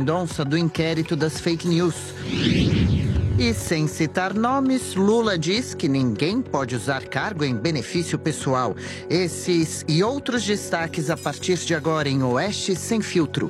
Mendonça do inquérito das fake news. E sem citar nomes, Lula diz que ninguém pode usar cargo em benefício pessoal. Esses e outros destaques a partir de agora em Oeste Sem Filtro.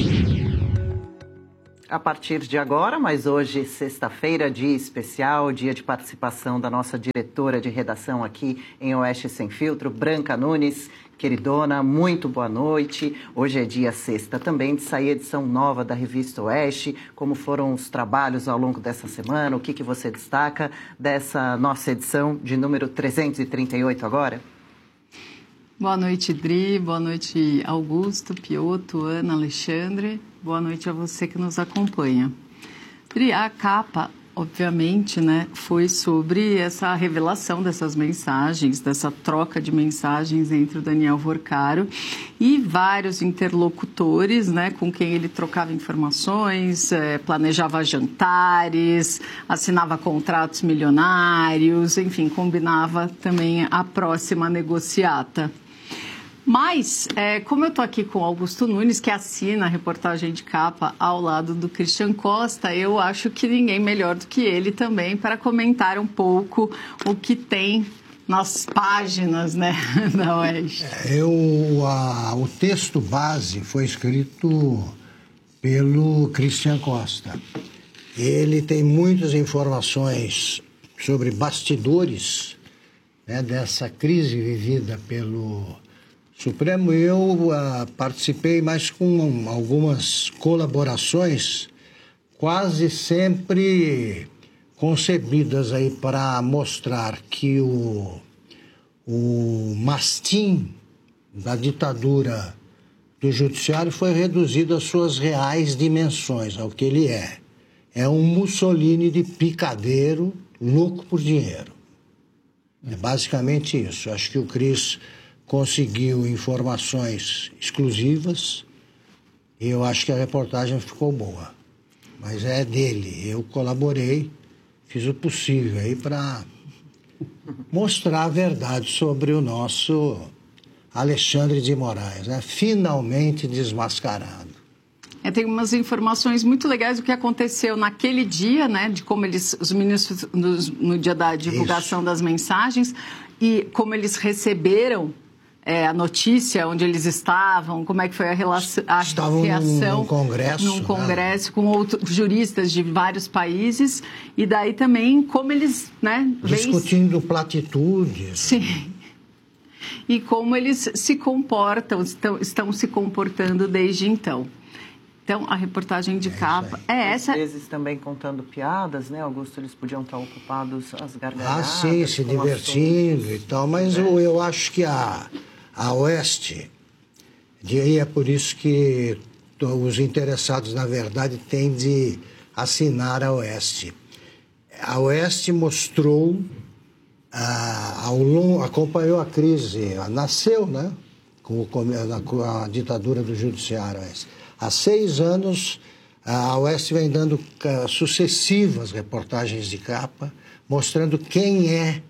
A partir de agora, mas hoje, sexta-feira, dia especial, dia de participação da nossa diretora de redação aqui em Oeste Sem Filtro, Branca Nunes. Queridona, muito boa noite. Hoje é dia sexta também de sair edição nova da Revista Oeste. Como foram os trabalhos ao longo dessa semana? O que você destaca dessa nossa edição de número 338 agora? Boa noite, Dri. Boa noite, Augusto, Piotto, Ana, Alexandre. Boa noite a você que nos acompanha. Dri, a capa, obviamente, né, foi sobre essa revelação dessas mensagens, dessa troca de mensagens entre o Daniel Vorcaro e vários interlocutores, né, com quem ele trocava informações, planejava jantares, assinava contratos milionários, enfim, combinava também a próxima negociata. Mas, como eu estou aqui com o Augusto Nunes, que assina a reportagem de capa ao lado do Christian Costa, eu acho que ninguém melhor do que ele também para comentar um pouco o que tem nas páginas, né, da Oeste. O texto base foi escrito pelo Christian Costa. Ele tem muitas informações sobre bastidores, né, dessa crise vivida pelo Supremo. Eu participei mais com algumas colaborações, quase sempre concebidas aí para mostrar que o mastim da ditadura do judiciário foi reduzido às suas reais dimensões, ao que ele é. É um Mussolini de picadeiro, louco por dinheiro. É basicamente isso. Acho que o Cris conseguiu informações exclusivas e eu acho que a reportagem ficou boa. Mas é dele. Eu colaborei, fiz o possível aí para mostrar a verdade sobre o nosso Alexandre de Moraes, né? Finalmente desmascarado. Tem umas informações muito legais do que aconteceu naquele dia, né? De como os ministros, no dia da divulgação das mensagens, e como eles receberam a notícia, onde eles estavam, como é que foi a reação num congresso, né? Com outros juristas de vários países, e daí também como eles, né, discutindo platitudes. Sim. E como eles se comportam, estão se comportando desde então. Então, a reportagem de capa é essa. Às vezes também contando piadas, né, Augusto? Eles podiam estar ocupados às gargalhadas. Sim, se divertindo e tal. Mas eu acho que a Oeste, e é por isso que os interessados, na verdade, têm de assinar a Oeste. A Oeste mostrou, acompanhou a crise, nasceu, né, com a ditadura do judiciário. Há 6 anos, a Oeste vem dando sucessivas reportagens de capa, mostrando quem é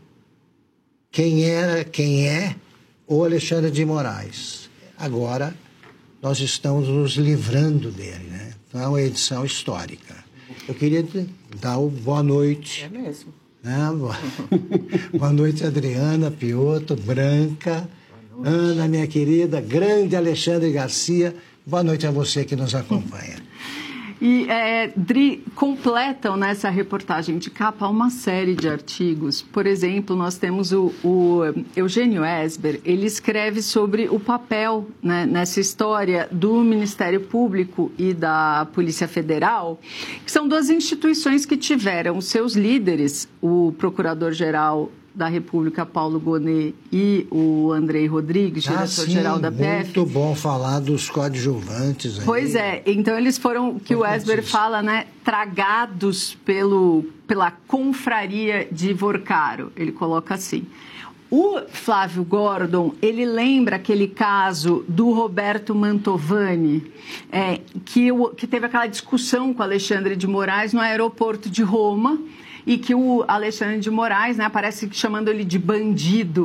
o Alexandre de Moraes. Agora, nós estamos nos livrando dele, né? Então, é uma edição histórica. Eu queria dar boa noite. É mesmo. Né? Boa noite, Adriana, Piotto, Branca, Ana, minha querida, grande Alexandre Garcia. Boa noite a você que nos acompanha. E, Dri, completam nessa reportagem de capa uma série de artigos. Por exemplo, nós temos o Eugênio Esber, ele escreve sobre o papel, né, nessa história do Ministério Público e da Polícia Federal, que são 2 instituições que tiveram os seus líderes, o Procurador-Geral da República, Paulo Gonet, e o Andrei Rodrigues, diretor-geral da PF. Muito bom falar dos coadjuvantes aí. Pois é, então eles foram, que o Esber fala, né, tragados pela confraria de Vorcaro, ele coloca assim. O Flávio Gordon, ele lembra aquele caso do Roberto Mantovani, que teve aquela discussão com Alexandre de Moraes no aeroporto de Roma, e que o Alexandre de Moraes, né, aparece chamando ele de bandido.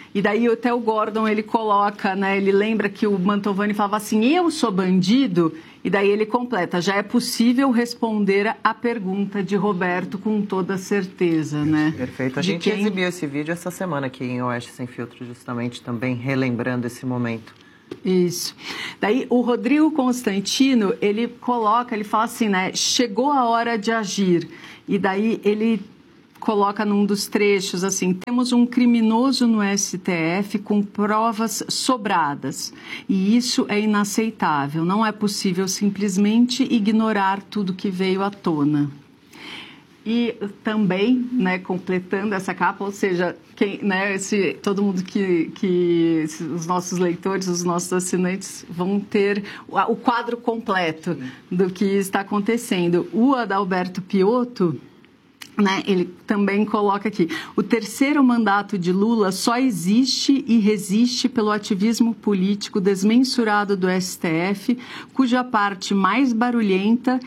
E daí até o Gordon, ele coloca, né, ele lembra que o Mantovani falava assim, eu sou bandido, e daí ele completa, já é possível responder a pergunta de Roberto com toda certeza, né? Perfeito, a gente exibiu esse vídeo essa semana aqui em Oeste Sem Filtro, justamente também relembrando esse momento. Isso. Daí o Rodrigo Constantino, ele fala assim, né, chegou a hora de agir, e daí ele coloca num dos trechos assim, temos um criminoso no STF com provas sobradas e isso é inaceitável, não é possível simplesmente ignorar tudo que veio à tona. E também, né, completando essa capa, ou seja, todo mundo os nossos leitores, os nossos assinantes vão ter o quadro completo do que está acontecendo. O Adalberto Piotto, né, ele também coloca aqui, o terceiro mandato de Lula só existe e resiste pelo ativismo político desmensurado do STF, cuja parte mais barulhenta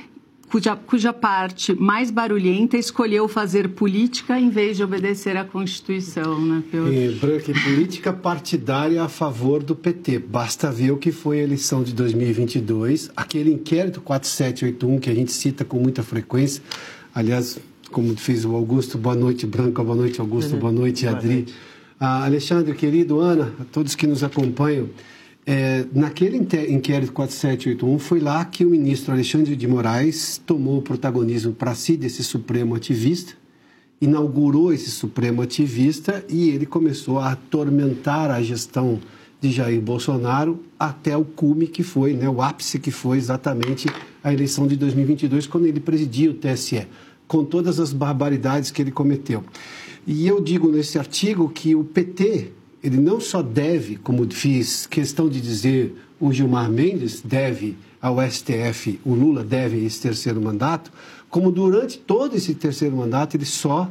escolheu fazer política em vez de obedecer à Constituição, né, Piotr? Branca, e política partidária a favor do PT. Basta ver o que foi a eleição de 2022, aquele inquérito 4781 que a gente cita com muita frequência, aliás, como fez o Augusto, boa noite, Branca, boa noite, Augusto, boa noite, Adri. Alexandre, querido, Ana, a todos que nos acompanham, naquele inquérito 4781, foi lá que o ministro Alexandre de Moraes tomou o protagonismo para si desse Supremo ativista, inaugurou esse Supremo ativista e ele começou a atormentar a gestão de Jair Bolsonaro até o cume que foi, né, o ápice que foi exatamente a eleição de 2022, quando ele presidia o TSE, com todas as barbaridades que ele cometeu. E eu digo nesse artigo que o PT, ele não só deve, como fiz questão de dizer, o Gilmar Mendes deve ao STF, o Lula deve esse terceiro mandato, como durante todo esse terceiro mandato ele só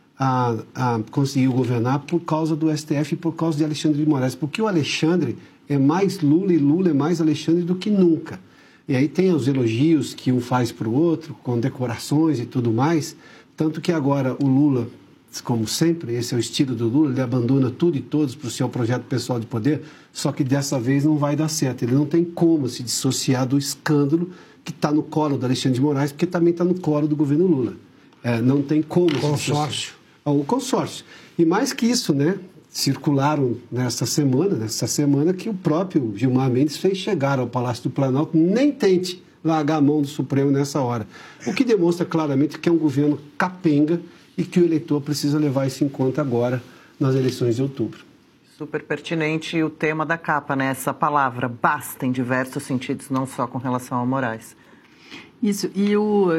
conseguiu governar por causa do STF e por causa de Alexandre de Moraes, porque o Alexandre é mais Lula e Lula é mais Alexandre do que nunca. E aí tem os elogios que um faz para o outro, com decorações e tudo mais, tanto que agora o Lula, como sempre, esse é o estilo do Lula, ele abandona tudo e todos para o seu projeto pessoal de poder, só que dessa vez não vai dar certo. Ele não tem como se dissociar do escândalo que está no colo do Alexandre de Moraes, porque também está no colo do governo Lula. Não tem como se dissociar. O consórcio. E mais que isso, né? Circularam nessa semana, que o próprio Gilmar Mendes fez chegar ao Palácio do Planalto, nem tente largar a mão do Supremo nessa hora. O que demonstra claramente que é um governo capenga e que o eleitor precisa levar isso em conta agora nas eleições de outubro. Super pertinente o tema da capa, né? Essa palavra basta em diversos sentidos, não só com relação ao Moraes. Isso, e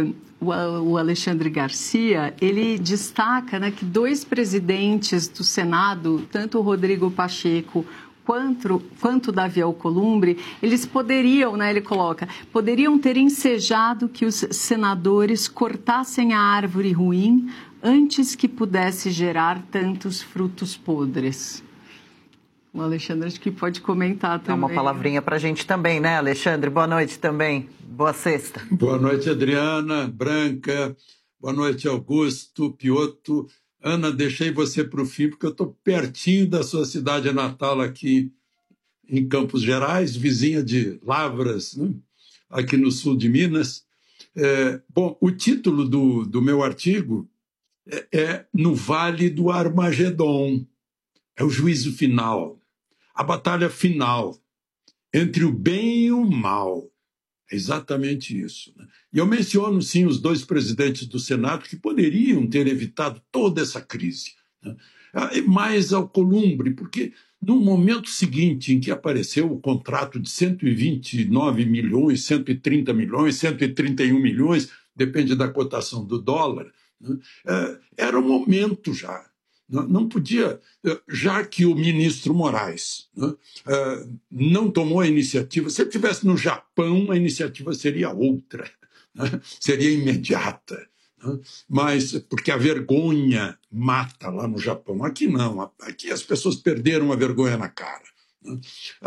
o Alexandre Garcia, ele destaca, né, que dois presidentes do Senado, tanto o Rodrigo Pacheco quanto Davi Alcolumbre, eles poderiam, né, ele coloca, poderiam ter ensejado que os senadores cortassem a árvore ruim antes que pudesse gerar tantos frutos podres. O Alexandre acho que pode comentar também. É uma palavrinha para a gente também, né, Alexandre? Boa noite também. Boa sexta. Boa noite, Adriana, Branca. Boa noite, Augusto, Piotto. Ana, deixei você para o fim, porque eu estou pertinho da sua cidade natal aqui em Campos Gerais, vizinha de Lavras, né? Aqui no sul de Minas. Bom, o título do meu artigo é No Vale do Armagedon. É o juízo final, a batalha final entre o bem e o mal. É exatamente isso, né? E eu menciono, sim, os dois presidentes do Senado que poderiam ter evitado toda essa crise, né? Mais Alcolumbre, porque no momento seguinte em que apareceu o contrato de 129 milhões, 130 milhões, 131 milhões, depende da cotação do dólar, né? Era o momento já. Não podia, já que o ministro Moraes, né, não tomou a iniciativa. Se ele estivesse no Japão, a iniciativa seria outra, né, seria imediata. Né, mas porque a vergonha mata lá no Japão. Aqui não, aqui as pessoas perderam a vergonha na cara. Né,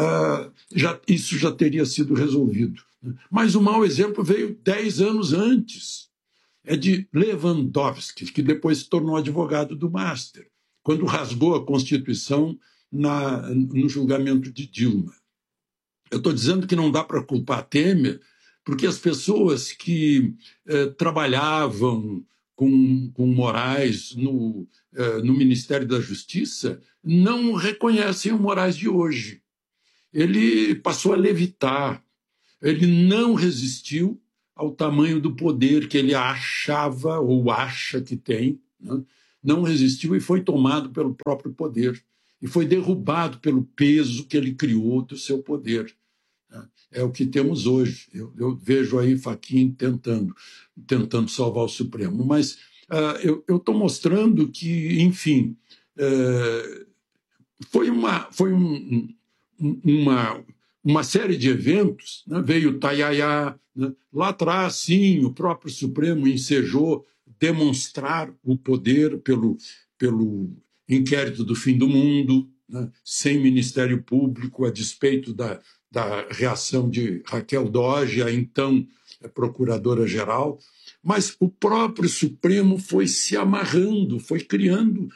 isso já teria sido resolvido. Né, mas o mau exemplo veio 10 anos antes. É de Lewandowski, que depois se tornou advogado do Master, quando rasgou a Constituição no julgamento de Dilma. Eu estou dizendo que não dá para culpar Temer, porque as pessoas que trabalhavam com Moraes no Ministério da Justiça não reconhecem o Moraes de hoje. Ele passou a levitar, ele não resistiu ao tamanho do poder que ele achava ou acha que tem, né? Não resistiu e foi tomado pelo próprio poder, e foi derrubado pelo peso que ele criou do seu poder. É o que temos hoje. Eu vejo aí Fachin tentando salvar o Supremo, mas eu estou mostrando que, enfim, foi uma série de eventos, né? Veio o Tayaya, né? Lá atrás, sim, o próprio Supremo ensejou demonstrar o poder pelo inquérito do fim do mundo, né? Sem Ministério Público, a despeito da reação de Raquel Dodge, a então procuradora-geral, mas o próprio Supremo foi se amarrando, foi criando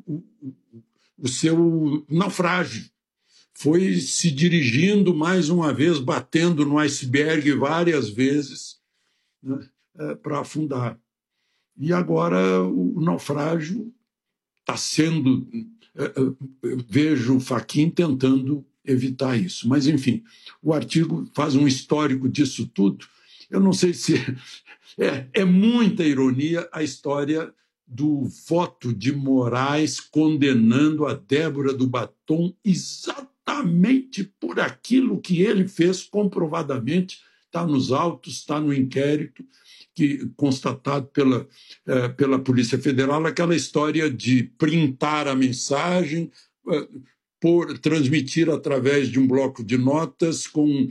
o seu naufrágio, foi se dirigindo mais uma vez, batendo no iceberg várias vezes, né, para afundar. E agora o naufrágio está sendo... Eu vejo Fachin tentando evitar isso. Mas, enfim, o artigo faz um histórico disso tudo. Eu não sei se... É muita ironia a história do voto de Moraes condenando a Débora do Batom exatamente por aquilo que ele fez comprovadamente, está nos autos, está no inquérito, constatado pela Polícia Federal, aquela história de printar a mensagem, transmitir através de um bloco de notas com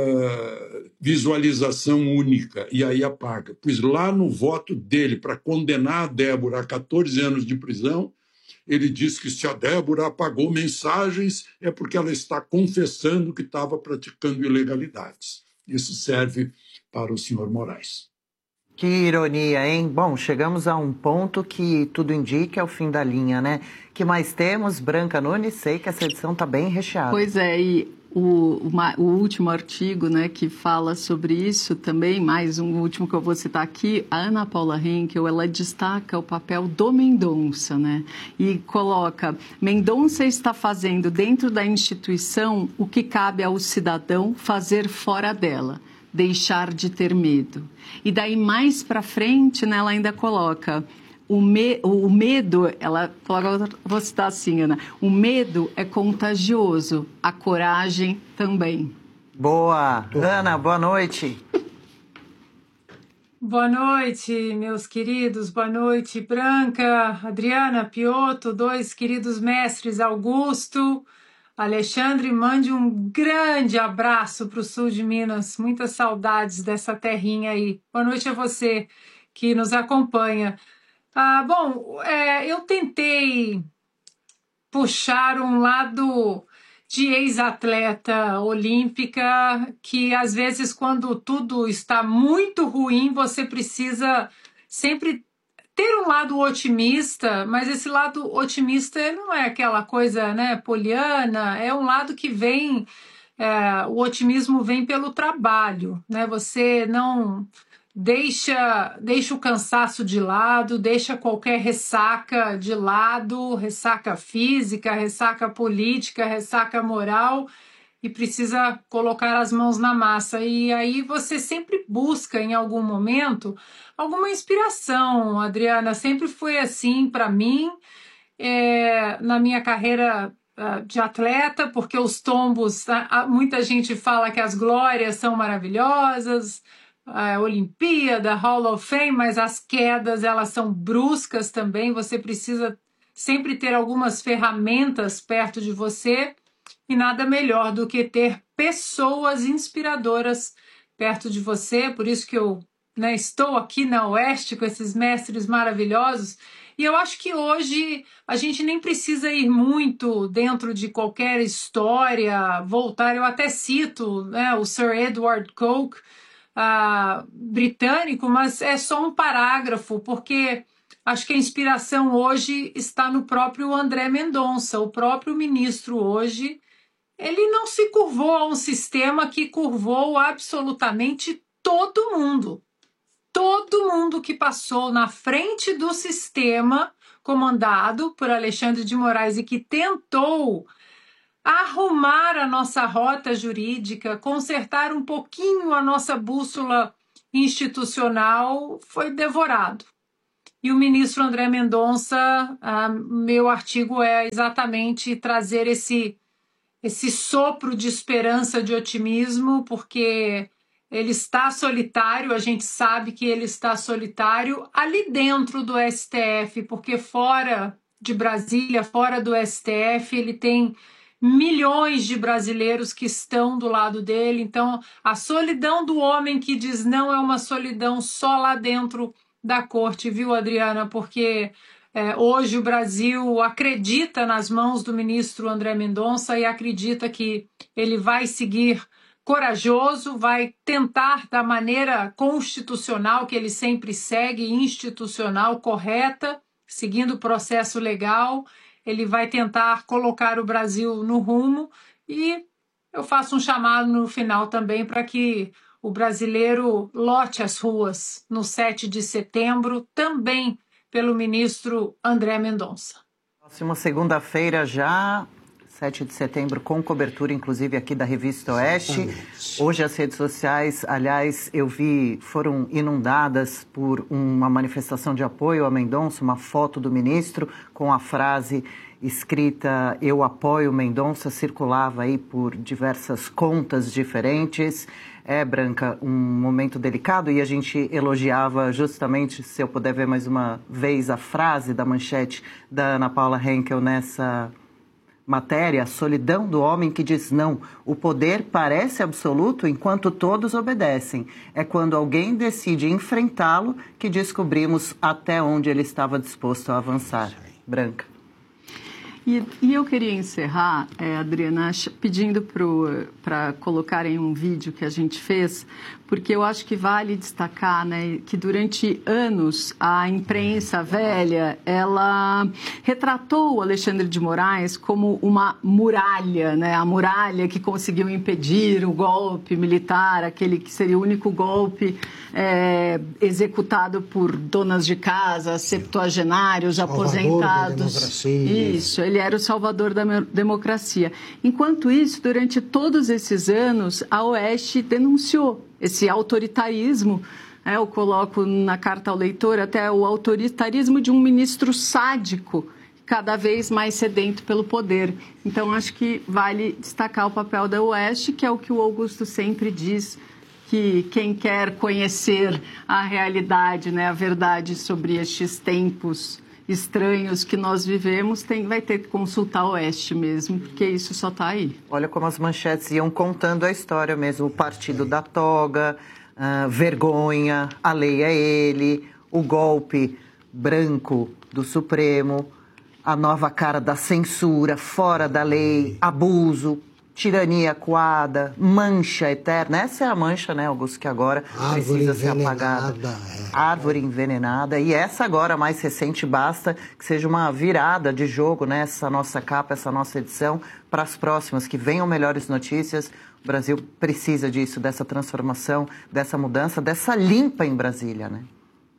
visualização única, e aí apaga. Pois lá no voto dele, para condenar a Débora a 14 anos de prisão, ele diz que se a Débora apagou mensagens é porque ela está confessando que estava praticando ilegalidades. Isso serve para o senhor Moraes. Que ironia, hein? Bom, chegamos a um ponto que tudo indica é o fim da linha, né? Que mais temos? Branca Nunes, sei que essa edição está bem recheada. Pois é, e o último artigo, né, que fala sobre isso também, mais um último que eu vou citar aqui, a Ana Paula Henkel, ela destaca o papel do Mendonça, né? E coloca, Mendonça está fazendo dentro da instituição o que cabe ao cidadão fazer fora dela. Deixar de ter medo. E daí, mais para frente, né, ela ainda coloca o medo, ela coloca, vou citar assim, Ana, o medo é contagioso, a coragem também. Boa! Ana, boa noite. Boa noite, meus queridos, boa noite, Branca, Adriana, Piotto, dois queridos mestres, Augusto, Alexandre, mande um grande abraço para o sul de Minas, muitas saudades dessa terrinha aí. Boa noite a você que nos acompanha. Eu tentei puxar um lado de ex-atleta olímpica, que às vezes quando tudo está muito ruim, você precisa sempre ter um lado otimista, mas esse lado otimista não é aquela coisa, né, poliana, é um lado que vem, o otimismo vem pelo trabalho, né? Você não deixa o cansaço de lado, deixa qualquer ressaca de lado, ressaca física, ressaca política, ressaca moral, e precisa colocar as mãos na massa. E aí você sempre busca, em algum momento, alguma inspiração, Adriana. Sempre foi assim para mim, na minha carreira de atleta, porque os tombos, muita gente fala que as glórias são maravilhosas, a Olimpíada, Hall of Fame, mas as quedas, elas são bruscas também. Você precisa sempre ter algumas ferramentas perto de você, e nada melhor do que ter pessoas inspiradoras perto de você. Por isso que eu, né, estou aqui na Oeste com esses mestres maravilhosos. E eu acho que hoje a gente nem precisa ir muito dentro de qualquer história, voltar. Eu até cito, né, o Sir Edward Coke, britânico, mas é só um parágrafo, porque acho que a inspiração hoje está no próprio André Mendonça. O próprio ministro hoje, ele não se curvou a um sistema que curvou absolutamente todo mundo. Todo mundo que passou na frente do sistema comandado por Alexandre de Moraes e que tentou arrumar a nossa rota jurídica, consertar um pouquinho a nossa bússola institucional, foi devorado. E o ministro André Mendonça, meu artigo é exatamente trazer esse sopro de esperança, de otimismo, porque ele está solitário, a gente sabe que ele está solitário ali dentro do STF, porque fora de Brasília, fora do STF, ele tem milhões de brasileiros que estão do lado dele. Então, a solidão do homem que diz não é uma solidão só lá dentro da corte, viu, Adriana? Porque hoje o Brasil acredita nas mãos do ministro André Mendonça e acredita que ele vai seguir corajoso, vai tentar da maneira constitucional que ele sempre segue, institucional, correta, seguindo o processo legal. Ele vai tentar colocar o Brasil no rumo e eu faço um chamado no final também para que o brasileiro lote as ruas no 7 de setembro, também pelo ministro André Mendonça. Próxima segunda-feira já, 7 de setembro, com cobertura, inclusive, aqui da Revista Oeste. Hoje as redes sociais, aliás, eu vi, foram inundadas por uma manifestação de apoio a Mendonça, uma foto do ministro com a frase escrita "Eu apoio Mendonça", circulava aí por diversas contas diferentes. Branca, um momento delicado, e a gente elogiava justamente, se eu puder ver mais uma vez, a frase da manchete da Ana Paula Henkel nessa matéria: a solidão do homem que diz não. O poder parece absoluto enquanto todos obedecem. É quando alguém decide enfrentá-lo que descobrimos até onde ele estava disposto a avançar. Branca. E eu queria encerrar, Adriana, pedindo para colocarem um vídeo que a gente fez, porque eu acho que vale destacar, né, que durante anos a imprensa velha, ela retratou o Alexandre de Moraes como uma muralha, né, a muralha que conseguiu impedir o golpe militar, aquele que seria o único golpe executado por donas de casa, septuagenários, aposentados. Isso, ele era o salvador da democracia. Enquanto isso, durante todos esses anos, a Oeste denunciou esse autoritarismo, eu coloco na carta ao leitor até o autoritarismo de um ministro sádico, cada vez mais sedento pelo poder. Então, acho que vale destacar o papel da Oeste, que é o que o Augusto sempre diz, que quem quer conhecer a realidade, né, a verdade sobre estes tempos estranhos que nós vivemos, vai ter que consultar a Oeste mesmo, porque isso só está aí. Olha como as manchetes iam contando a história mesmo. O partido da toga, vergonha, a lei é ele, o golpe branco do Supremo, a nova cara da censura, fora da lei, abuso, tirania coada, mancha eterna. Essa é a mancha, né, Augusto, que agora precisa ser apagada. Árvore envenenada. E essa agora, mais recente, basta que seja uma virada de jogo, né, essa nossa capa, essa nossa edição, para as próximas, que venham melhores notícias. O Brasil precisa disso, dessa transformação, dessa mudança, dessa limpa em Brasília, né?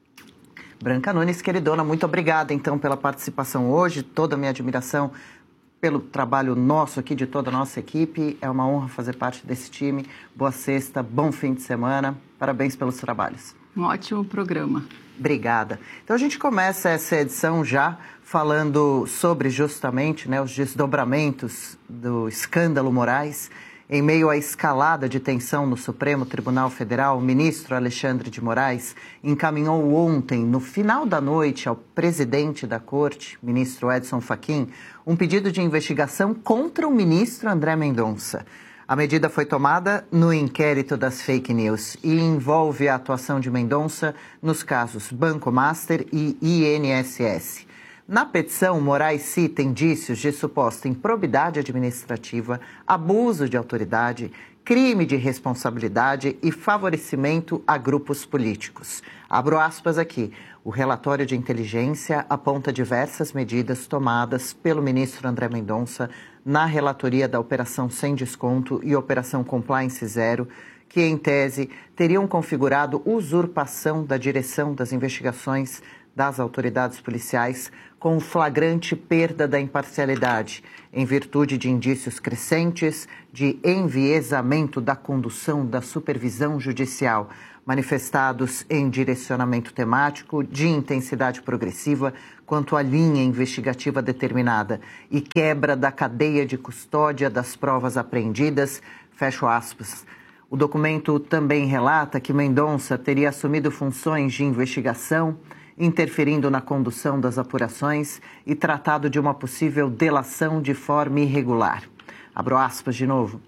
Branca Nunes, queridona, muito obrigada, então, pela participação hoje, toda a minha admiração pelo trabalho nosso aqui, de toda a nossa equipe. É uma honra fazer parte desse time. Boa sexta, bom fim de semana. Parabéns pelos trabalhos. Um ótimo programa. Obrigada. Então a gente começa essa edição já falando sobre justamente, né, os desdobramentos do escândalo Moraes. Em meio à escalada de tensão no Supremo Tribunal Federal, o ministro Alexandre de Moraes encaminhou ontem, no final da noite, ao presidente da Corte, ministro Edson Fachin, um pedido de investigação contra o ministro André Mendonça. A medida foi tomada no inquérito das fake news e envolve a atuação de Mendonça nos casos Banco Master e INSS. Na petição, Moraes cita indícios de suposta improbidade administrativa, abuso de autoridade, crime de responsabilidade e favorecimento a grupos políticos. Abro aspas aqui. O relatório de inteligência aponta diversas medidas tomadas pelo ministro André Mendonça na relatoria da Operação Sem Desconto e Operação Compliance Zero, que, em tese, teriam configurado usurpação da direção das investigações das autoridades policiais com flagrante perda da imparcialidade, em virtude de indícios crescentes de enviesamento da condução da supervisão judicial, manifestados em direcionamento temático de intensidade progressiva quanto à linha investigativa determinada e quebra da cadeia de custódia das provas apreendidas, fecho aspas. O documento também relata que Mendonça teria assumido funções de investigação, interferindo na condução das apurações e tratado de uma possível delação de forma irregular. Abro aspas de novo.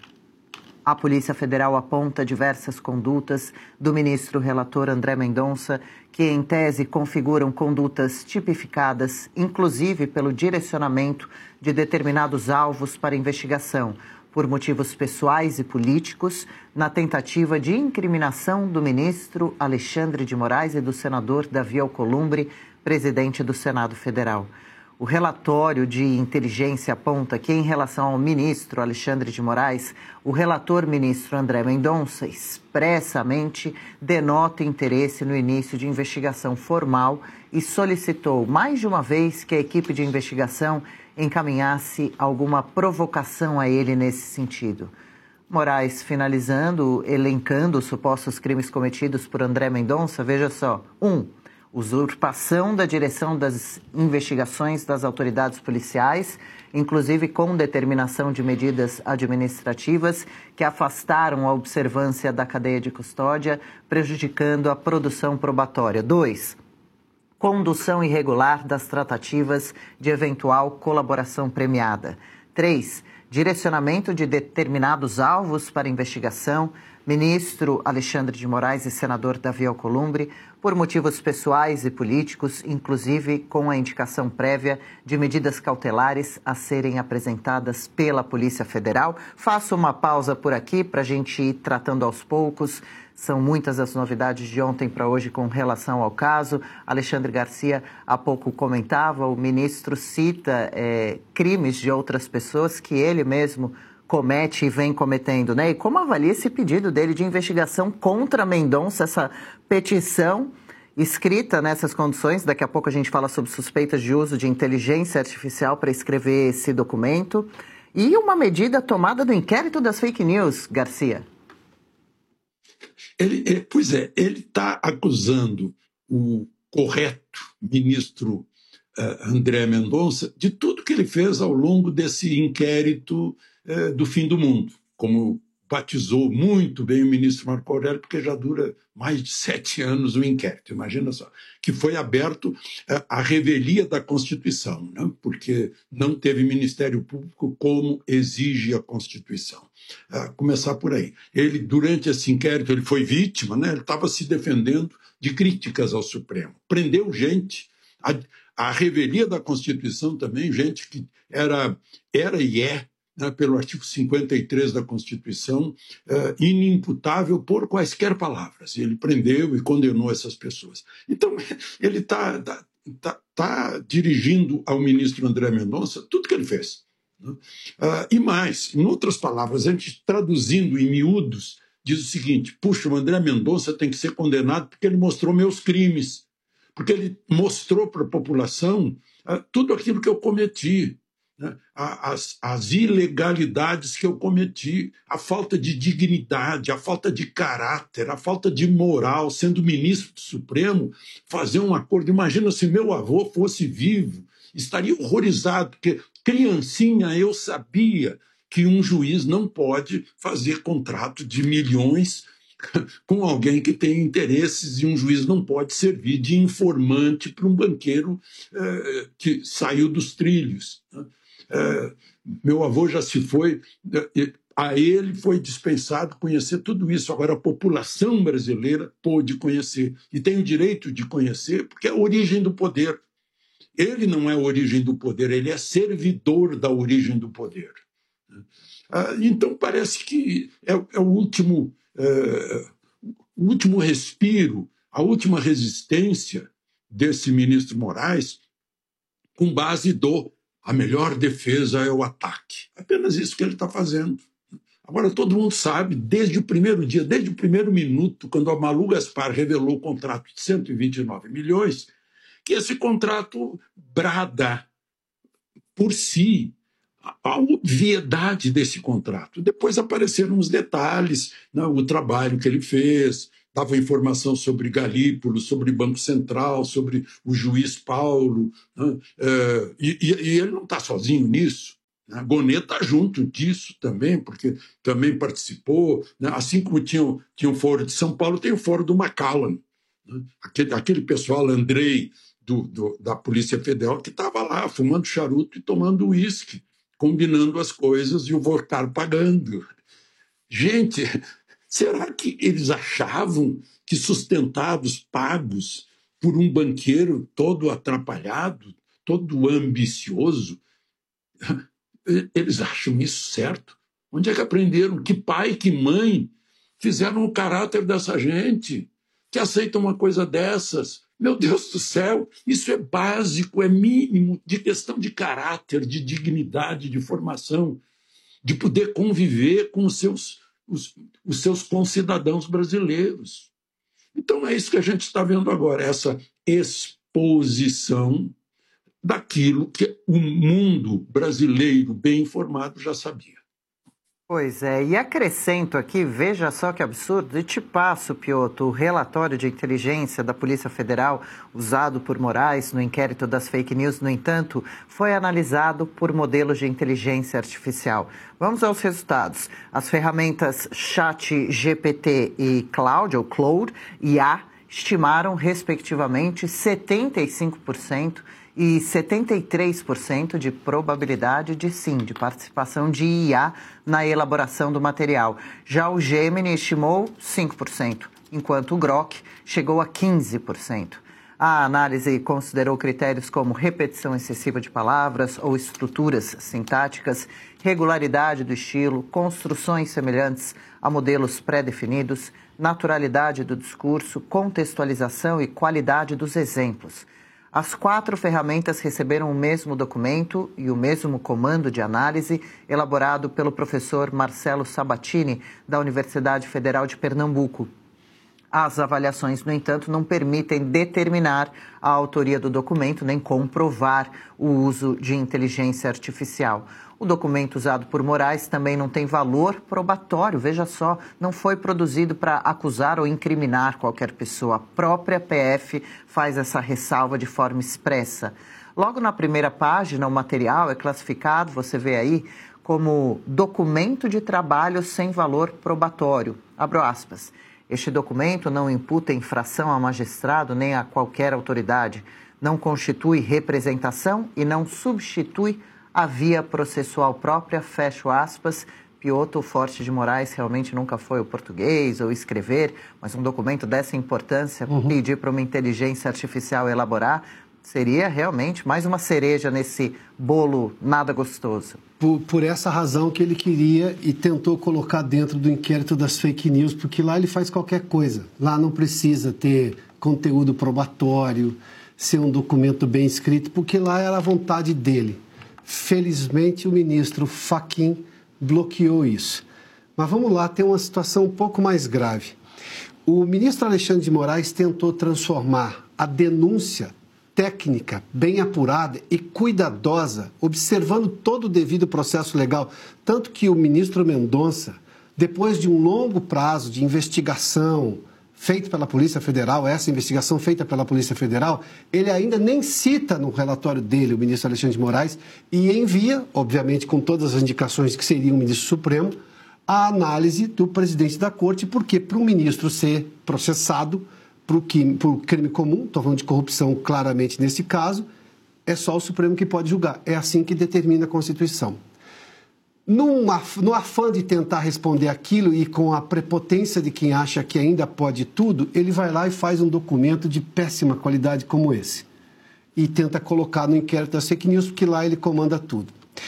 A Polícia Federal aponta diversas condutas do ministro relator André Mendonça que, em tese, configuram condutas tipificadas, inclusive pelo direcionamento de determinados alvos para investigação, por motivos pessoais e políticos, na tentativa de incriminação do ministro Alexandre de Moraes e do senador Davi Alcolumbre, presidente do Senado Federal. O relatório de inteligência aponta que, em relação ao ministro Alexandre de Moraes, o relator ministro André Mendonça expressamente denota interesse no início de investigação formal e solicitou mais de uma vez que a equipe de investigação encaminhasse alguma provocação a ele nesse sentido. Moraes, finalizando, elencando os supostos crimes cometidos por André Mendonça, veja só. 1. Usurpação da direção das investigações das autoridades policiais, inclusive com determinação de medidas administrativas que afastaram a observância da cadeia de custódia, prejudicando a produção probatória. 2. Condução irregular das tratativas de eventual colaboração premiada. 3. Direcionamento de determinados alvos para investigação, ministro Alexandre de Moraes e senador Davi Alcolumbre, por motivos pessoais e políticos, inclusive com a indicação prévia de medidas cautelares a serem apresentadas pela Polícia Federal. Faço uma pausa por aqui para a gente ir tratando aos poucos. São muitas as novidades de ontem para hoje com relação ao caso. Alexandre Garcia há pouco comentava, o ministro cita crimes de outras pessoas que ele mesmo comete e vem cometendo, né? E como avalia esse pedido dele de investigação contra Mendonça, essa petição escrita nessas condições? Daqui a pouco a gente fala sobre suspeitas de uso de inteligência artificial para escrever esse documento. E uma medida tomada do inquérito das fake news, Garcia. Ele está acusando o correto ministro André Mendonça de tudo que ele fez ao longo desse inquérito do fim do mundo, como batizou muito bem o ministro Marco Aurélio, porque já dura mais de 7 anos o inquérito, imagina só, que foi aberto à revelia da Constituição, né? Porque não teve Ministério Público como exige a Constituição. Começar por aí. Ele, durante esse inquérito, ele foi vítima, né? Ele estava se defendendo de críticas ao Supremo. Prendeu gente, a revelia da Constituição também, gente que era e é, né, pelo artigo 53 da Constituição, inimputável por quaisquer palavras. Ele prendeu e condenou essas pessoas. Então, ele está dirigindo ao ministro André Mendonça tudo que ele fez. Né? E mais, em outras palavras, a gente traduzindo em miúdos, diz o seguinte: puxa, o André Mendonça tem que ser condenado porque ele mostrou meus crimes, porque ele mostrou para a população tudo aquilo que eu cometi. As ilegalidades que eu cometi, a falta de dignidade, a falta de caráter, a falta de moral, sendo ministro do Supremo, fazer um acordo. Imagina se meu avô fosse vivo, estaria horrorizado, porque criancinha eu sabia que um juiz não pode fazer contrato de milhões com alguém que tem interesses, e um juiz não pode servir de informante para um banqueiro que saiu dos trilhos. Meu avô já se foi, a ele foi dispensado conhecer tudo isso. Agora a população brasileira pôde conhecer, e tem o direito de conhecer, porque é a origem do poder. Ele não é a origem do poder, ele é servidor da origem do poder. Então, parece que é o último respiro, a última resistência desse ministro Moraes, com base a melhor defesa é o ataque. Apenas isso que ele está fazendo. Agora, todo mundo sabe, desde o primeiro dia, desde o primeiro minuto, quando a Malu Gaspar revelou o contrato de 129 milhões, que esse contrato brada por si a obviedade desse contrato. Depois apareceram os detalhes, né, o trabalho que ele fez, dava informação sobre Galípolo, sobre Banco Central, sobre o juiz Paulo, né, e ele não está sozinho nisso. A Gonê está junto disso também, porque também participou, né? Assim como tinha o Fórum de São Paulo, tem o Fórum do Macallan, né? Aquele pessoal, Andrei, da Polícia Federal, que estava lá fumando charuto e tomando uísque, combinando as coisas e o Volcar pagando. Gente, será que eles achavam que sustentados, pagos por um banqueiro todo atrapalhado, todo ambicioso, eles acham isso certo? Onde é que aprenderam? Que pai, que mãe fizeram o caráter dessa gente que aceita uma coisa dessas? Meu Deus do céu, isso é básico, é mínimo de questão de caráter, de dignidade, de formação, de poder conviver com os seus concidadãos brasileiros. Então é isso que a gente está vendo agora, essa exposição daquilo que o mundo brasileiro bem informado já sabia. Pois é, e acrescento aqui, veja só que absurdo, e te passo, Piotr, o relatório de inteligência da Polícia Federal usado por Moraes no inquérito das fake news, no entanto, foi analisado por modelos de inteligência artificial. Vamos aos resultados. As ferramentas ChatGPT e Claude, ou Claude, IA, estimaram, respectivamente, 75% e 73% de probabilidade de sim, de participação de IA na elaboração do material. Já o Gemini estimou 5%, enquanto o Grok chegou a 15%. A análise considerou critérios como repetição excessiva de palavras ou estruturas sintáticas, regularidade do estilo, construções semelhantes a modelos pré-definidos, naturalidade do discurso, contextualização e qualidade dos exemplos. As 4 ferramentas receberam o mesmo documento e o mesmo comando de análise elaborado pelo professor Marcelo Sabatini, da Universidade Federal de Pernambuco. As avaliações, no entanto, não permitem determinar a autoria do documento nem comprovar o uso de inteligência artificial. O documento usado por Moraes também não tem valor probatório, veja só, não foi produzido para acusar ou incriminar qualquer pessoa. A própria PF faz essa ressalva de forma expressa. Logo na primeira página, o material é classificado, você vê aí, como documento de trabalho sem valor probatório. Abro aspas. Este documento não imputa infração a magistrado nem a qualquer autoridade, não constitui representação e não substitui a via processual própria, fecho aspas. Piotr Forte de Moraes realmente nunca foi o português ou escrever, mas um documento dessa importância, pedir para uma inteligência artificial elaborar, seria realmente mais uma cereja nesse bolo nada gostoso. Por essa razão que ele queria e tentou colocar dentro do inquérito das fake news, porque lá ele faz qualquer coisa. Lá não precisa ter conteúdo probatório, ser um documento bem escrito, porque lá era a vontade dele. Felizmente, o ministro Fachin bloqueou isso. Mas vamos lá, tem uma situação um pouco mais grave. O ministro Alexandre de Moraes tentou transformar a denúncia técnica, bem apurada e cuidadosa, observando todo o devido processo legal. Tanto que o ministro Mendonça, depois de um longo prazo de investigação feito pela Polícia Federal, essa investigação feita pela Polícia Federal, ele ainda nem cita no relatório dele, o ministro Alexandre de Moraes, e envia, obviamente com todas as indicações que seria um ministro supremo, a análise do presidente da Corte, porque para um ministro ser processado por crime comum, estou falando de corrupção claramente nesse caso, é só o Supremo que pode julgar. É assim que determina a Constituição. No afã de tentar responder aquilo e com a prepotência de quem acha que ainda pode tudo, ele vai lá e faz um documento de péssima qualidade como esse. E tenta colocar no inquérito das fake news, porque lá ele comanda tudo.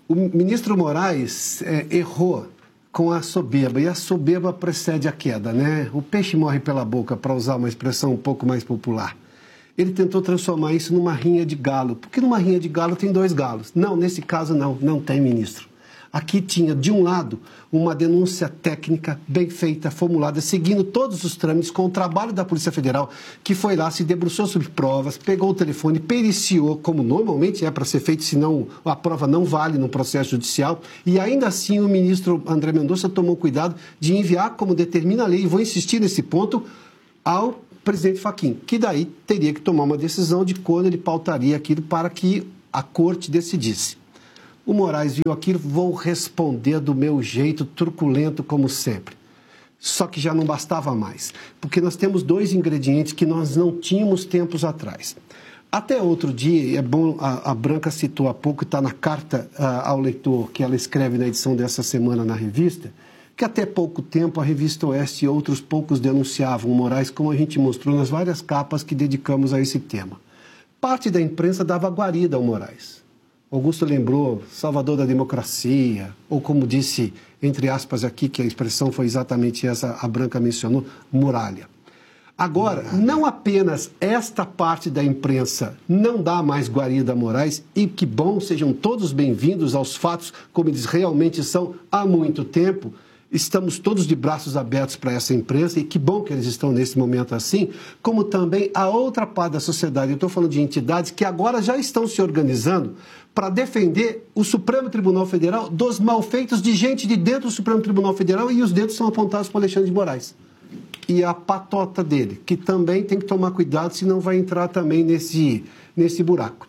O ministro Moraes errou com a soberba, e a soberba precede a queda, né? O peixe morre pela boca, para usar uma expressão um pouco mais popular. Ele tentou transformar isso numa rinha de galo, porque numa rinha de galo tem 2 galos. Não, nesse caso não tem, ministro. Aqui tinha, de um lado, uma denúncia técnica bem feita, formulada, seguindo todos os trâmites, com o trabalho da Polícia Federal, que foi lá, se debruçou sobre provas, pegou o telefone, periciou, como normalmente é para ser feito, senão a prova não vale no processo judicial. E ainda assim o ministro André Mendonça tomou cuidado de enviar, como determina a lei, e vou insistir nesse ponto, ao presidente Fachin, que daí teria que tomar uma decisão de quando ele pautaria aquilo para que a corte decidisse. O Moraes viu aquilo, vou responder do meu jeito, truculento como sempre. Só que já não bastava mais, porque nós temos 2 ingredientes que nós não tínhamos tempos atrás. Até outro dia, é bom, a Branca citou há pouco, está na carta ao leitor que ela escreve na edição dessa semana na revista, que até pouco tempo a Revista Oeste e outros poucos denunciavam o Moraes, como a gente mostrou nas várias capas que dedicamos a esse tema. Parte da imprensa dava guarida ao Moraes. Augusto lembrou salvador da democracia, ou como disse, entre aspas aqui, que a expressão foi exatamente essa, a Branca mencionou, muralha. Agora, não apenas esta parte da imprensa não dá mais guarida a Moraes, e que bom, sejam todos bem-vindos aos fatos como eles realmente são há muito tempo. Estamos todos de braços abertos para essa imprensa, e que bom que eles estão nesse momento assim, como também a outra parte da sociedade. Eu estou falando de entidades que agora já estão se organizando para defender o Supremo Tribunal Federal dos malfeitos de gente de dentro do Supremo Tribunal Federal, e os dedos são apontados para Alexandre de Moraes. E a patota dele, que também tem que tomar cuidado, senão vai entrar também nesse buraco.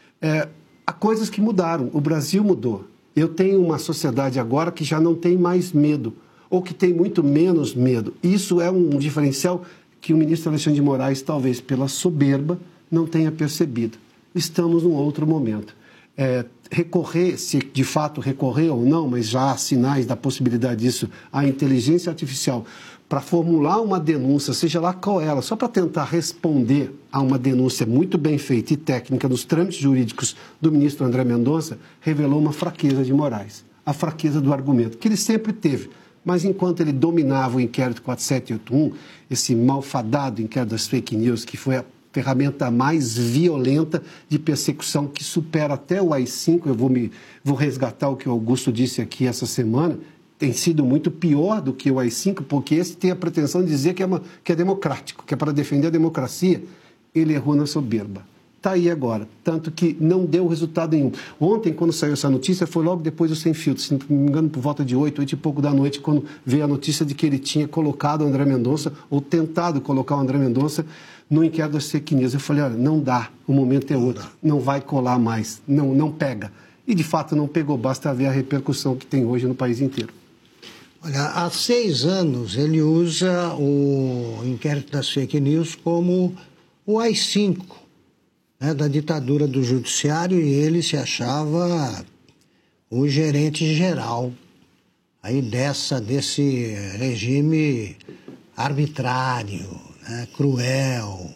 Há coisas que mudaram, o Brasil mudou. Eu tenho uma sociedade agora que já não tem mais medo, ou que tem muito menos medo. Isso é um diferencial que o ministro Alexandre de Moraes, talvez pela soberba, não tenha percebido. Estamos num outro momento. Recorrer, se de fato recorrer ou não, mas já há sinais da possibilidade disso, à inteligência artificial, para formular uma denúncia, seja lá qual ela, só para tentar responder a uma denúncia muito bem feita e técnica nos trâmites jurídicos do ministro André Mendonça, revelou uma fraqueza de Moraes, a fraqueza do argumento, que ele sempre teve. Mas enquanto ele dominava o inquérito 4781, esse malfadado inquérito das fake news, que foi a ferramenta mais violenta de persecução, que supera até o AI-5, eu vou resgatar o que o Augusto disse aqui essa semana, tem sido muito pior do que o AI-5, porque esse tem a pretensão de dizer que é democrático, que é para defender a democracia. Ele errou na soberba. Está aí agora, tanto que não deu resultado nenhum. Ontem, quando saiu essa notícia, foi logo depois do Sem Filtro, se não me engano, por volta de 8 e pouco da noite, quando veio a notícia de que ele tinha colocado o André Mendonça, ou tentado colocar o André Mendonça, no inquérito das fake news. Eu falei, olha, não dá, o momento é outro, não vai colar mais, não pega. E, de fato, não pegou, basta ver a repercussão que tem hoje no país inteiro. Olha, há 6 anos ele usa o inquérito das fake news como o AI-5, né, da ditadura do judiciário, e ele se achava o gerente geral aí desse regime arbitrário, né, cruel,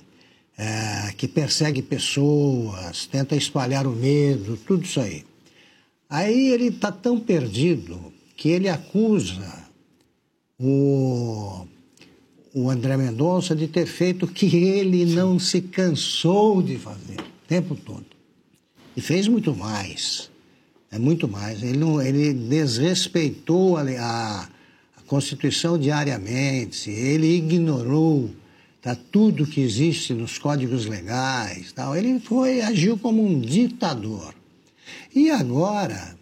que persegue pessoas, tenta espalhar o medo, tudo isso aí. Aí ele está tão perdido que ele acusa o André Mendonça de ter feito o que ele não se cansou de fazer o tempo todo. E fez muito mais, muito mais. Ele desrespeitou a Constituição diariamente, ele ignorou tudo que existe nos códigos legais, tal. Ele agiu como um ditador. E agora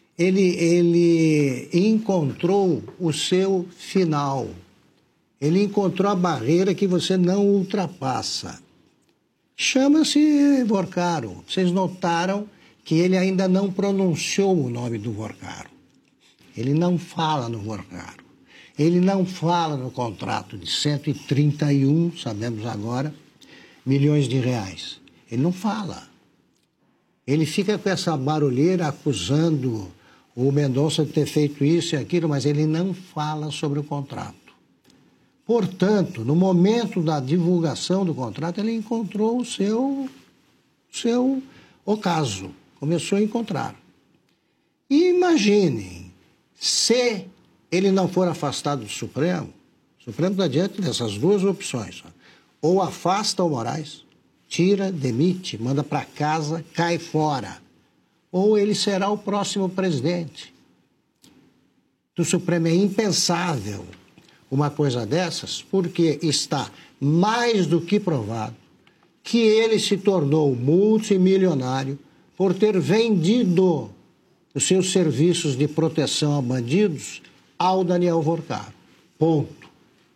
ele encontrou o seu final. Ele encontrou a barreira que você não ultrapassa. Chama-se Vorcaro. Vocês notaram que ele ainda não pronunciou o nome do Vorcaro. Ele não fala no Vorcaro. Ele não fala no contrato de 131, sabemos agora, milhões de reais. Ele não fala. Ele fica com essa barulheira acusando o Mendonça de ter feito isso e aquilo, mas ele não fala sobre o contrato. Portanto, no momento da divulgação do contrato, ele encontrou o seu ocaso, começou a encontrar. E imaginem, se ele não for afastado do Supremo, o Supremo está diante dessas duas opções. Ou afasta o Moraes, tira, demite, manda para casa, cai fora. Ou ele será o próximo presidente do Supremo. É impensável uma coisa dessas, porque está mais do que provado que ele se tornou multimilionário por ter vendido os seus serviços de proteção a bandidos ao Daniel Vorcaro. Ponto.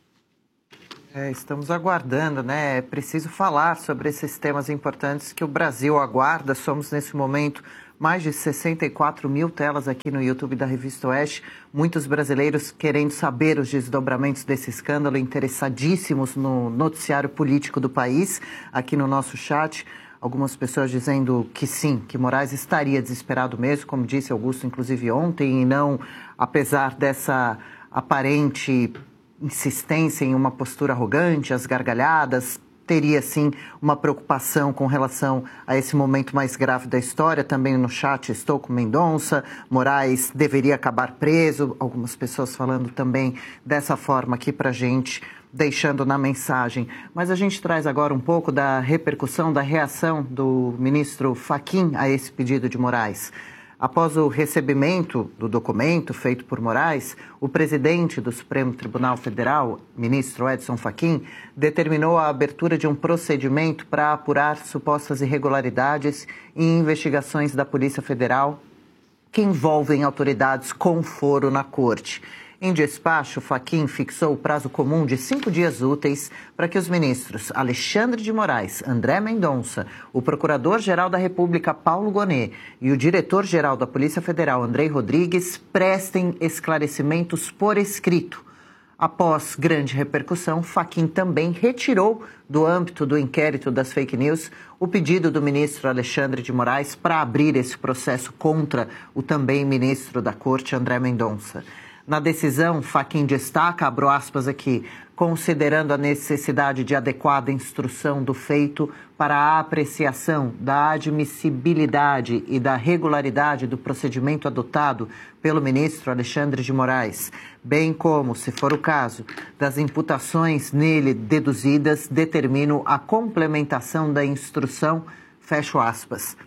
Estamos aguardando, né? É preciso falar sobre esses temas importantes que o Brasil aguarda. Somos, nesse momento, mais de 64 mil telas aqui no YouTube da Revista Oeste. Muitos brasileiros querendo saber os desdobramentos desse escândalo, interessadíssimos no noticiário político do país. Aqui no nosso chat, algumas pessoas dizendo que sim, que Moraes estaria desesperado mesmo, como disse Augusto, inclusive ontem, e não, apesar dessa aparente insistência em uma postura arrogante, as gargalhadas, teria sim uma preocupação com relação a esse momento mais grave da história. Também no chat estou com Mendonça, Moraes deveria acabar preso, algumas pessoas falando também dessa forma aqui pra gente, deixando na mensagem. Mas a gente traz agora um pouco da repercussão, da reação do ministro Fachin a esse pedido de Moraes. Após o recebimento do documento feito por Moraes, o presidente do Supremo Tribunal Federal, ministro Edson Fachin, determinou a abertura de um procedimento para apurar supostas irregularidades em investigações da Polícia Federal que envolvem autoridades com foro na corte. Em despacho, Fachin fixou o prazo comum de 5 dias úteis para que os ministros Alexandre de Moraes, André Mendonça, o Procurador-Geral da República, Paulo Gonet, e o Diretor-Geral da Polícia Federal, Andrei Rodrigues, prestem esclarecimentos por escrito. Após grande repercussão, Fachin também retirou do âmbito do inquérito das fake news o pedido do ministro Alexandre de Moraes para abrir esse processo contra o também ministro da Corte, André Mendonça. Na decisão, Fachin destaca, abro aspas aqui, considerando a necessidade de adequada instrução do feito para a apreciação da admissibilidade e da regularidade do procedimento adotado pelo ministro Alexandre de Moraes, bem como, se for o caso, das imputações nele deduzidas, determino a complementação da instrução, fecho aspas.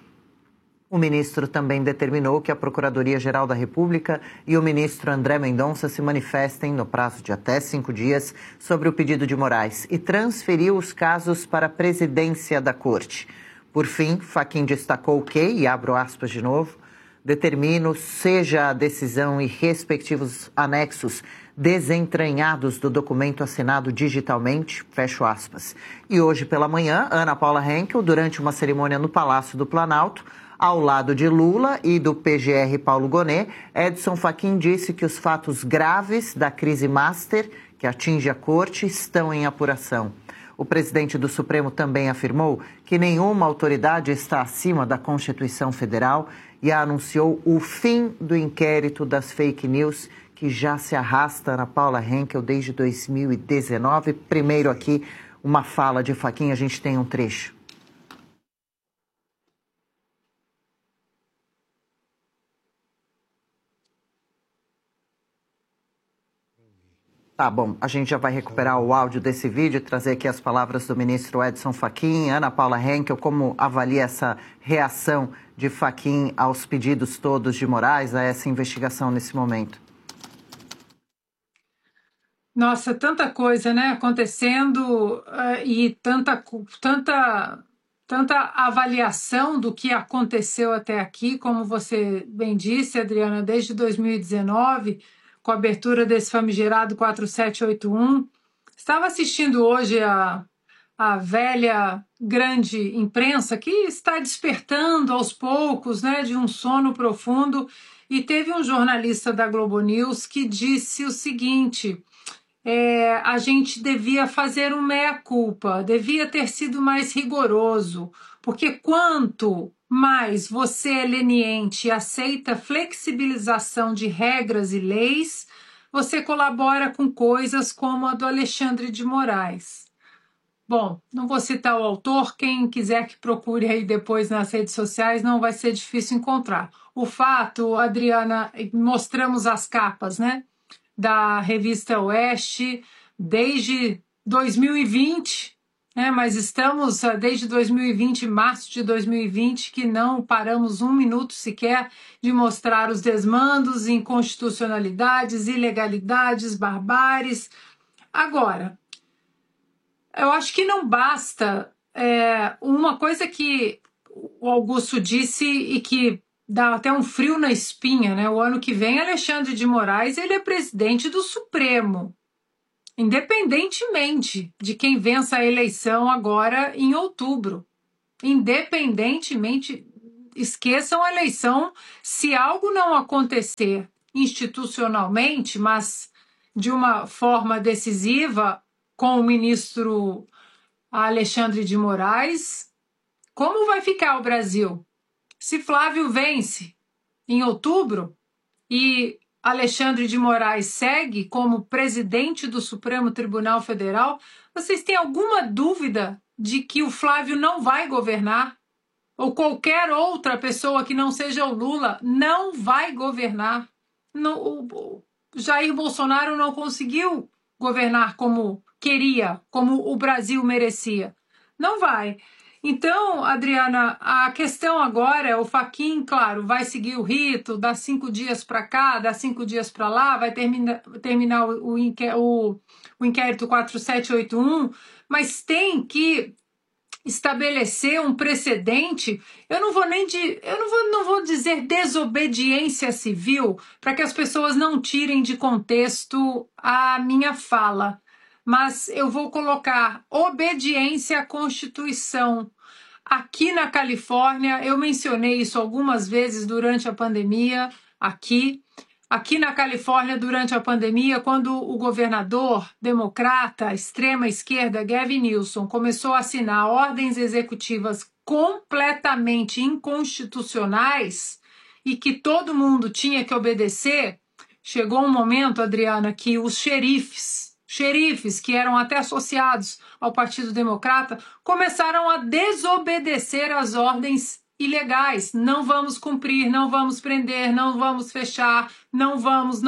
O ministro também determinou que a Procuradoria-Geral da República e o ministro André Mendonça se manifestem no prazo de até 5 dias sobre o pedido de Moraes e transferiu os casos para a presidência da Corte. Por fim, Fachin destacou que, e abro aspas de novo, determino seja a decisão e respectivos anexos desentranhados do documento assinado digitalmente, fecho aspas. E hoje pela manhã, Ana Paula Henkel, durante uma cerimônia no Palácio do Planalto, ao lado de Lula e do PGR Paulo Gonet, Edson Fachin disse que os fatos graves da crise master que atinge a corte estão em apuração. O presidente do Supremo também afirmou que nenhuma autoridade está acima da Constituição Federal e anunciou o fim do inquérito das fake news que já se arrasta, Ana Paula Henkel, desde 2019. Primeiro aqui, uma fala de Fachin, a gente tem um trecho. Tá bom, a gente já vai recuperar o áudio desse vídeo e trazer aqui as palavras do ministro Edson Fachin. Ana Paula Henkel, como avalia essa reação de Fachin aos pedidos todos de Moraes, a essa investigação nesse momento? Nossa, tanta coisa, né, acontecendo e tanta avaliação do que aconteceu até aqui, como você bem disse, Adriana, desde 2019, com a abertura desse famigerado 4781. Estava assistindo hoje a velha grande imprensa que está despertando aos poucos, né, de um sono profundo, e teve um jornalista da Globo News que disse o seguinte: a gente devia fazer um meia-culpa, devia ter sido mais rigoroso, porque quanto mais você é leniente e aceita flexibilização de regras e leis, você colabora com coisas como a do Alexandre de Moraes. Bom, não vou citar o autor, quem quiser que procure aí depois nas redes sociais, não vai ser difícil encontrar. o fato, Adriana, mostramos as capas, né, da revista Oeste desde 2020, né, mas estamos desde 2020, março de 2020, que não paramos um minuto sequer de mostrar os desmandos, inconstitucionalidades, ilegalidades, barbáries. Agora, eu acho que não basta uma coisa que o Augusto disse e que dá até um frio na espinha, né? O ano que vem, Alexandre de Moraes, ele é presidente do Supremo, independentemente de quem vença a eleição agora em outubro. Independentemente, esqueçam a eleição, se algo não acontecer institucionalmente, mas de uma forma decisiva com o ministro Alexandre de Moraes, como vai ficar o Brasil? Se Flávio vence em outubro e Alexandre de Moraes segue como presidente do Supremo Tribunal Federal, vocês têm alguma dúvida de que o Flávio não vai governar? Ou qualquer outra pessoa que não seja o Lula não vai governar? O Jair Bolsonaro não conseguiu governar como queria, como o Brasil merecia. Não vai. Então, Adriana, a questão agora é o Fachin, claro, vai seguir o rito, dá 5 dias para cá, dá 5 dias para lá, vai terminar o inquérito 4781, mas tem que estabelecer um precedente. Eu não vou dizer desobediência civil, para que as pessoas não tirem de contexto a minha fala, mas eu vou colocar obediência à Constituição. Aqui na Califórnia, eu mencionei isso algumas vezes durante a pandemia, aqui na Califórnia, durante a pandemia, quando o governador democrata, extrema-esquerda, Gavin Newsom, começou a assinar ordens executivas completamente inconstitucionais e que todo mundo tinha que obedecer, chegou um momento, Adriana, que os xerifes, que eram até associados ao Partido Democrata, começaram a desobedecer às ordens ilegais. Não vamos cumprir, não vamos prender, não vamos fechar, não vamos,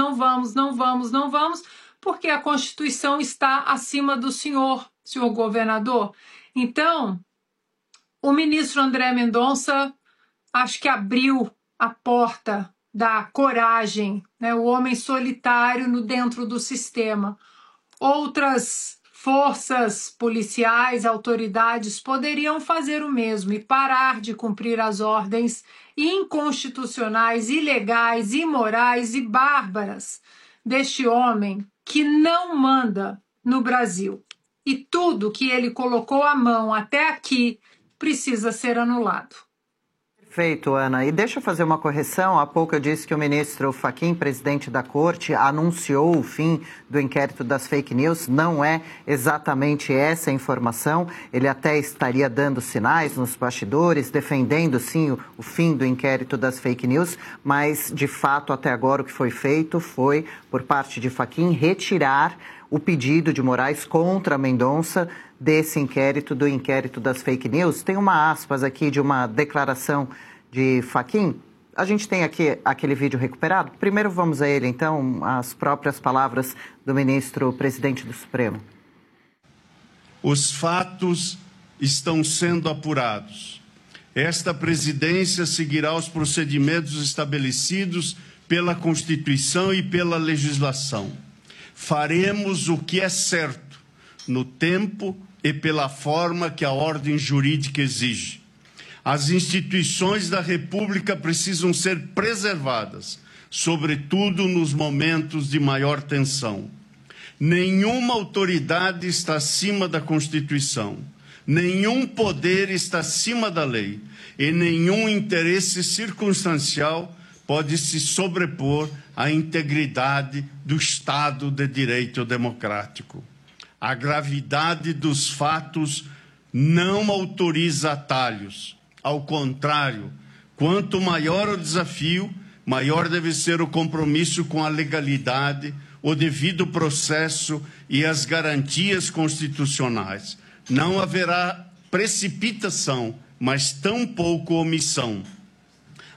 porque a Constituição está acima do senhor governador. Então, o ministro André Mendonça acho que abriu a porta da coragem, né? O homem solitário dentro do sistema. Outras forças policiais, autoridades poderiam fazer o mesmo e parar de cumprir as ordens inconstitucionais, ilegais, imorais e bárbaras deste homem que não manda no Brasil. E tudo que ele colocou a mão até aqui precisa ser anulado. Perfeito, Ana. E deixa eu fazer uma correção. Há pouco eu disse que o ministro Fachin, presidente da Corte, anunciou o fim do inquérito das fake news. Não é exatamente essa a informação. Ele até estaria dando sinais nos bastidores, defendendo, sim, o fim do inquérito das fake news, mas, de fato, até agora o que foi feito foi, por parte de Fachin, retirar o pedido de Moraes contra Mendonça desse inquérito, do inquérito das fake news. Tem uma aspas aqui de uma declaração de Fachin. A gente tem aqui aquele vídeo recuperado. Primeiro vamos a ele, então, as próprias palavras do ministro presidente do Supremo. Os fatos estão sendo apurados. Esta presidência seguirá os procedimentos estabelecidos pela Constituição e pela legislação. Faremos o que é certo, no tempo e pela forma que a ordem jurídica exige. As instituições da República precisam ser preservadas, sobretudo nos momentos de maior tensão. Nenhuma autoridade está acima da Constituição, nenhum poder está acima da lei e nenhum interesse circunstancial pode se sobrepor à integridade do Estado de Direito democrático. A gravidade dos fatos não autoriza atalhos. Ao contrário, quanto maior o desafio, maior deve ser o compromisso com a legalidade, o devido processo e as garantias constitucionais. Não haverá precipitação, mas tampouco omissão.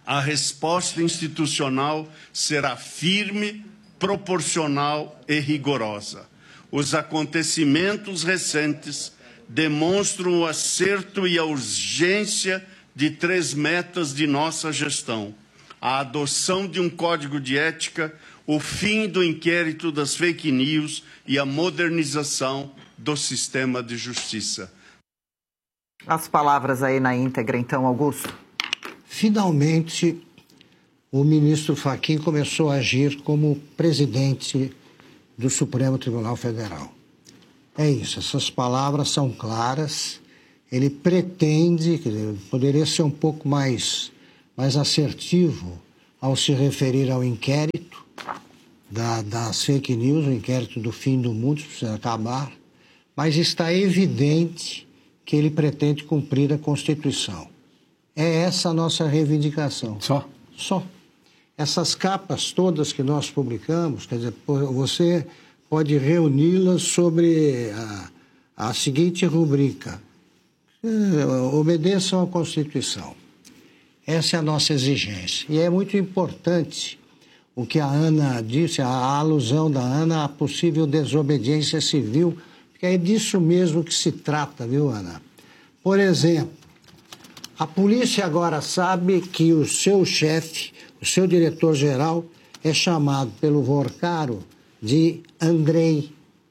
a resposta institucional será firme, proporcional e rigorosa. Os acontecimentos recentes demonstram o acerto e a urgência de 3 metas de nossa gestão: a adoção de um código de ética, o fim do inquérito das fake news e a modernização do sistema de justiça. As palavras aí na íntegra, então, Augusto. Finalmente, o ministro Fachin começou a agir como presidente do Supremo Tribunal Federal. É isso, essas palavras são claras. Ele pretende, poderia ser um pouco mais assertivo ao se referir ao inquérito das fake news, o inquérito do fim do mundo, precisa acabar, mas está evidente que ele pretende cumprir a Constituição. É essa a nossa reivindicação. Só? Só. Essas capas todas que nós publicamos, quer dizer, você pode reuni-las sobre a seguinte rubrica: obedeçam à Constituição. Essa é a nossa exigência. E é muito importante o que a Ana disse, a alusão da Ana à possível desobediência civil, porque é disso mesmo que se trata, viu, Ana? Por exemplo, a polícia agora sabe que o seu chefe, o seu diretor-geral, é chamado pelo Vorcaro de Andrei.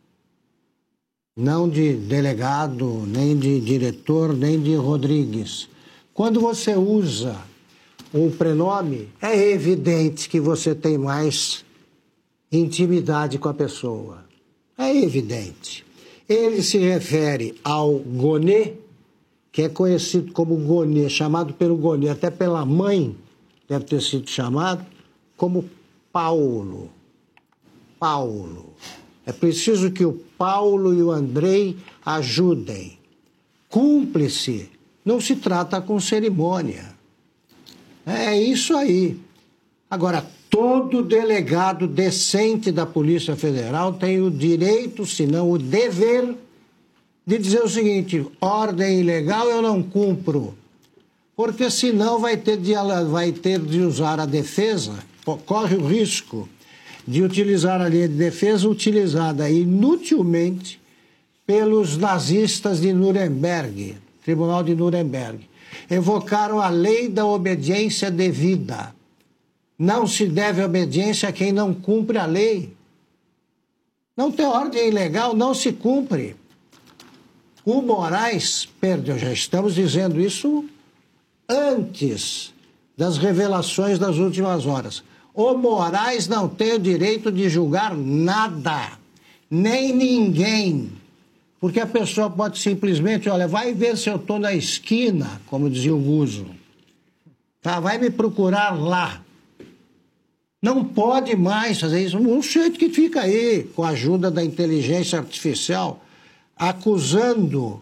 Não de delegado, nem de diretor, nem de Rodrigues. Quando você usa um prenome, é evidente que você tem mais intimidade com a pessoa. É evidente. Ele se refere ao Gonê, que é conhecido como Gonê, chamado pelo Gonê, até pela mãe deve ter sido chamado, como Paulo. Paulo. É preciso que o Paulo e o Andrei ajudem. Cúmplice não se trata com cerimônia. É isso aí. Agora, todo delegado decente da Polícia Federal tem o direito, se não o dever, de dizer o seguinte: ordem ilegal eu não cumpro. Porque senão vai ter de usar a defesa, corre o risco de utilizar a linha de defesa utilizada inutilmente pelos nazistas de Nuremberg, Tribunal de Nuremberg. Evocaram a lei da obediência devida. Não se deve obediência a quem não cumpre a lei. Não tem ordem ilegal, não se cumpre. O Moraes perdeu, já estamos dizendo isso antes das revelações das últimas horas. O Moraes não tem o direito de julgar nada, nem ninguém. Porque a pessoa pode simplesmente, olha, vai ver se eu estou na esquina, como dizia o Guzo. Tá? Vai me procurar lá. Não pode mais fazer isso. Um sujeito que fica aí, com a ajuda da inteligência artificial, acusando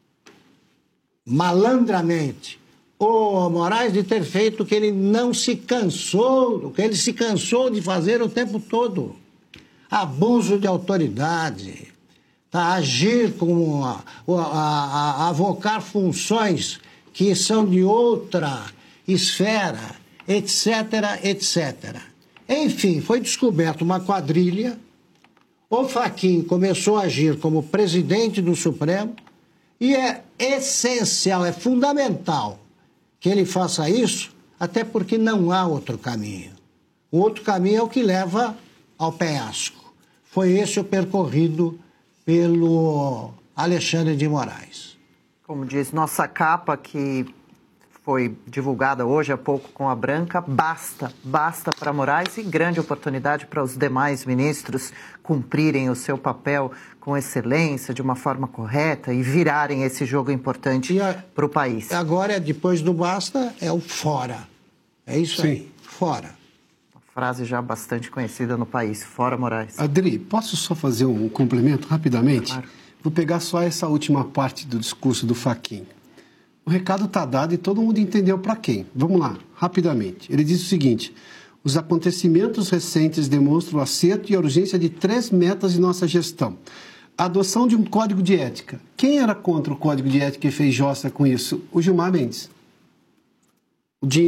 malandramente o Moraes de ter feito o que ele não se cansou, o que ele se cansou de fazer o tempo todo. Abuso de autoridade, tá? Agir como avocar funções que são de outra esfera, etc, etc. Enfim, foi descoberta uma quadrilha. O Fachin começou a agir como presidente do Supremo e é essencial, é fundamental que ele faça isso, até porque não há outro caminho. O outro caminho é o que leva ao penhasco. Foi esse o percorrido pelo Alexandre de Moraes. Como diz nossa capa, que foi divulgada hoje há pouco com a Branca, basta para Moraes e grande oportunidade para os demais ministros cumprirem o seu papel com excelência, de uma forma correta e virarem esse jogo importante para o país. Agora, depois do basta, é o fora. É isso Sim. aí, fora. Uma frase já bastante conhecida no país, fora Moraes. Adri, posso só fazer um complemento rapidamente? Claro. Vou pegar só essa última parte do discurso do Fachin. O recado está dado e todo mundo entendeu para quem. Vamos lá, rapidamente. Ele diz o seguinte: os acontecimentos recentes demonstram o acerto e a urgência de 3 metas de nossa gestão. A adoção de um código de ética. Quem era contra o código de ética e fez jossa com isso? O Gilmar Mendes. O Dino,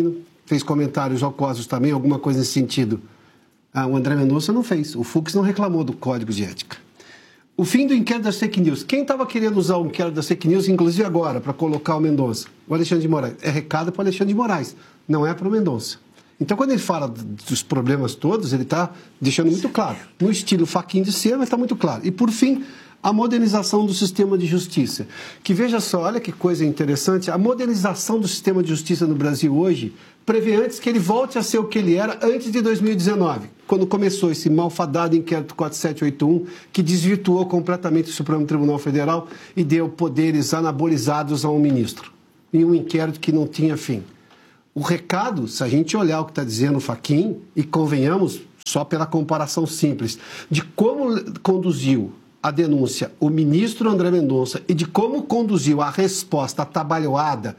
fez comentários jocosos também, alguma coisa nesse sentido. O André Mendonça não fez. O Fux não reclamou do Código de Ética. O fim do inquérito das fake news. Quem estava querendo usar o inquérito das fake news, inclusive agora, para colocar o Mendonça? O Alexandre de Moraes. É recado para o Alexandre de Moraes, não é para o Mendonça. Então, quando ele fala dos problemas todos, ele está deixando muito claro. No estilo faquinha de cera, mas está muito claro. E, por fim, a modernização do sistema de justiça. Que, veja só, olha que coisa interessante, a modernização do sistema de justiça no Brasil hoje prevê antes que ele volte a ser o que ele era antes de 2019, quando começou esse malfadado inquérito 4781, que desvirtuou completamente o Supremo Tribunal Federal e deu poderes anabolizados a um ministro, em um inquérito que não tinha fim. O recado, se a gente olhar o que está dizendo o Fachin, e convenhamos, só pela comparação simples, de como conduziu a denúncia o ministro André Mendonça e de como conduziu a resposta atabalhoada